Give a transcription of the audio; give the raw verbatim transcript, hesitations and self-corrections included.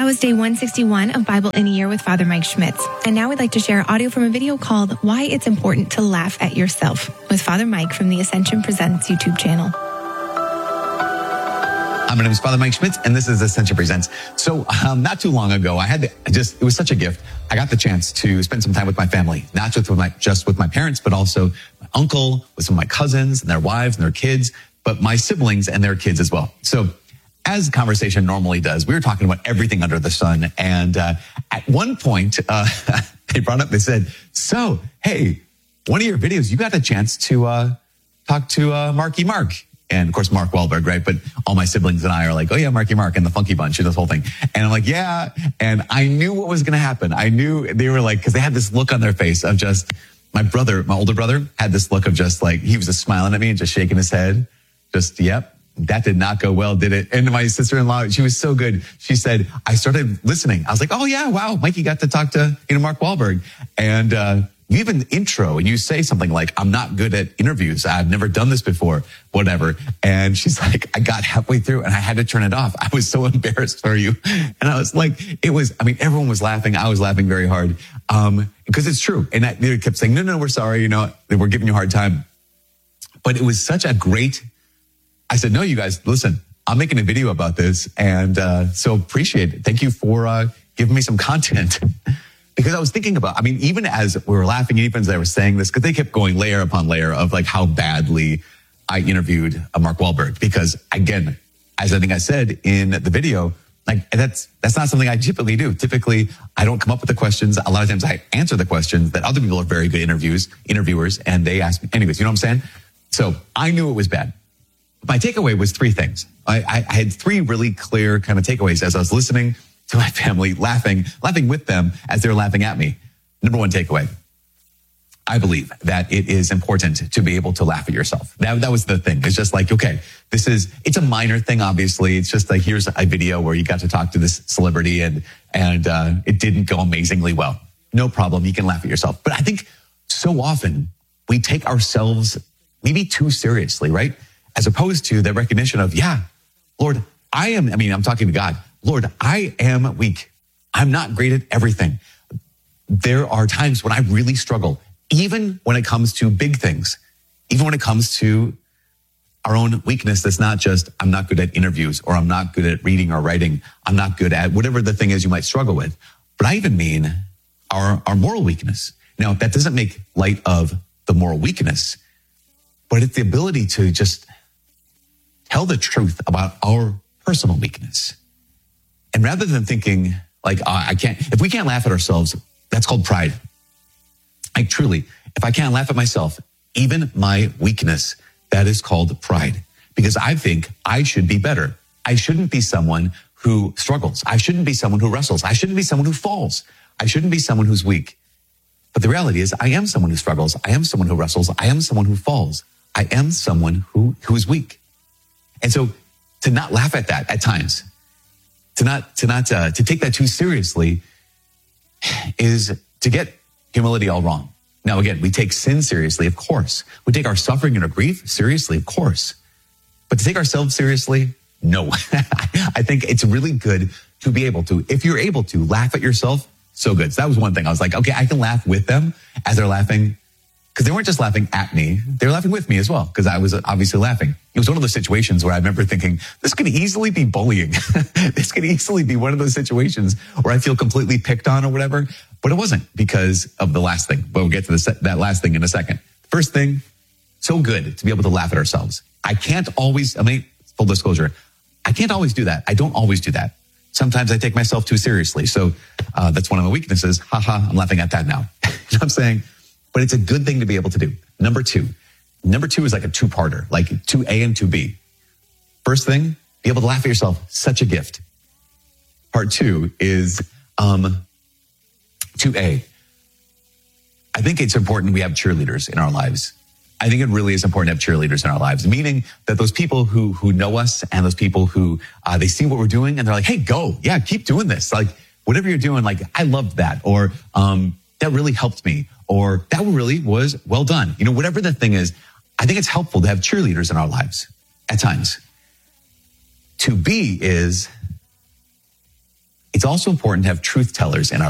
was day one sixty-one of Bible in a Year with Father Mike Schmitz. And now we'd like to share audio from a video called Why It's Important to Laugh at Yourself with Father Mike from the Ascension Presents YouTube channel. My name is Father Mike Schmitz, and this is Ascension Presents. So um, not too long ago, I had the, I just, it was such a gift. I got the chance to spend some time with my family, not just with my, just with my parents, but also my uncle, with some of my cousins and their wives and their kids, but my siblings and their kids as well. So as conversation normally does, we were talking about everything under the sun. And uh, at one point, uh, they brought up, they said, so, hey, one of your videos, you got a chance to uh, talk to uh, Marky Mark. And of course, Mark Wahlberg, right? But all my siblings and I are like, oh yeah, Marky Mark and the Funky Bunch and this whole thing. And I'm like, yeah. And I knew what was going to happen. I knew they were like, cause they had this look on their face of just, my brother, my older brother had this look of just like, he was just smiling at me and just shaking his head. Just, yep, that did not go well, did it? And my sister-in-law, she was so good. She said, I started listening. I was like, oh yeah, wow, Mikey got to talk to, you know, Mark Wahlberg. And, uh, you even intro and you say something like, I'm not good at interviews. I've never done this before, whatever. And she's like, I got halfway through and I had to turn it off. I was so embarrassed for you. And I was like, it was, I mean, everyone was laughing. I was laughing very hard. Um, because it's true. And I, they kept saying, no, no, we're sorry. You know, we're giving you a hard time. But it was such a great, I said, no, you guys, listen, I'm making a video about this. And, uh, so appreciate it. Thank you for, uh, giving me some content. Because I was thinking about, I mean, even as we were laughing, even as I was saying this, because they kept going layer upon layer of like how badly I interviewed uh, Mark Wahlberg. Because again, as I think I said in the video, like that's that's not something I typically do. Typically, I don't come up with the questions. A lot of times I answer the questions that other people are very good interviews, interviewers, and they ask me. Anyways, you know what I'm saying? So I knew it was bad. My takeaway was three things. I, I, I had three really clear kind of takeaways as I was listening to my family, laughing, laughing with them as they're laughing at me. Number one takeaway. I believe that it is important to be able to laugh at yourself. That, that was the thing. It's just like, okay, this is, it's a minor thing, obviously. It's just like, here's a video where you got to talk to this celebrity and, and, uh, it didn't go amazingly well. No problem. You can laugh at yourself. But I think so often we take ourselves maybe too seriously, right? As opposed to the recognition of, yeah, Lord, I am, I mean, I'm talking to God. Lord, I am weak. I'm not great at everything. There are times when I really struggle, even when it comes to big things, even when it comes to our own weakness. That's not just, I'm not good at interviews or I'm not good at reading or writing. I'm not good at whatever the thing is you might struggle with. But I even mean our, our moral weakness. Now, that doesn't make light of the moral weakness, but it's the ability to just tell the truth about our personal weakness. And rather than thinking like, oh, I can't, if we can't laugh at ourselves, that's called pride. Like truly, if I can't laugh at myself, even my weakness, that is called pride. Because I think I should be better. I shouldn't be someone who struggles. I shouldn't be someone who wrestles. I shouldn't be someone who falls. I shouldn't be someone who's weak. But the reality is I am someone who struggles. I am someone who wrestles. I am someone who falls. I am someone who, who is weak. And so to not laugh at that at times, To not, to not, uh, to take that too seriously is to get humility all wrong. Now, again, we take sin seriously, of course. We take our suffering and our grief seriously, of course. But to take ourselves seriously, no. I think it's really good to be able to, if you're able to laugh at yourself, so good. So that was one thing. I was like, okay, I can laugh with them as they're laughing. Because they weren't just laughing at me, they were laughing with me as well, because I was obviously laughing. It was one of those situations where I remember thinking, this could easily be bullying. This could easily be one of those situations where I feel completely picked on or whatever. But it wasn't because of the last thing. But we'll get to the, that last thing in a second. First thing, so good to be able to laugh at ourselves. I can't always, I mean, full disclosure, I can't always do that. I don't always do that. Sometimes I take myself too seriously. So uh, that's one of my weaknesses. Haha, I'm laughing at that now. You know what I'm saying? But it's a good thing to be able to do. Number two. Number two is like a two-parter, like two A and two B. First thing, be able to laugh at yourself. Such a gift. Part two is um, two A. I think it's important we have cheerleaders in our lives. I think it really is important to have cheerleaders in our lives, meaning that those people who who know us and those people who uh, they see what we're doing and they're like, hey, go. Yeah, keep doing this. Like, whatever you're doing, like, I loved that. Or um, that really helped me. Or that really was well done. You know, whatever the thing is, I think it's helpful to have cheerleaders in our lives at times. To be is, it's It's also important to have truth tellers in our